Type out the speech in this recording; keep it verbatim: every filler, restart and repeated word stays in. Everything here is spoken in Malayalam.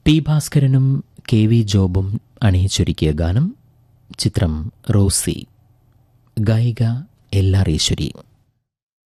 പി ഭാസ്കരനും കെ വി ജോബും അണിയിച്ചൊരുക്കിയ ഗാനം. ചിത്രം റോസി. ഗായിക എൽ ആർ ഈശ്വരി.